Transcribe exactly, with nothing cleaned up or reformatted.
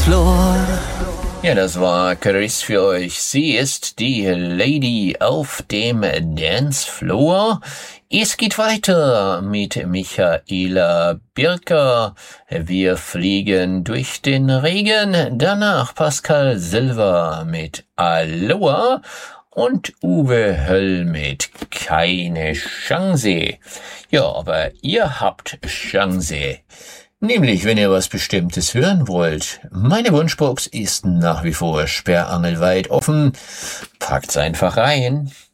Dancefloor. Ja, das war Chris für euch. Sie ist die Lady auf dem Dancefloor. Es geht weiter mit Michaela Birker. Wir fliegen durch den Regen. Danach Pascal Silver mit Aloha und Uwe Höll mit Keine Chance. Ja, aber ihr habt Chance. Nämlich, wenn ihr was Bestimmtes hören wollt. Meine Wunschbox ist nach wie vor sperrangelweit offen. Packt's einfach rein.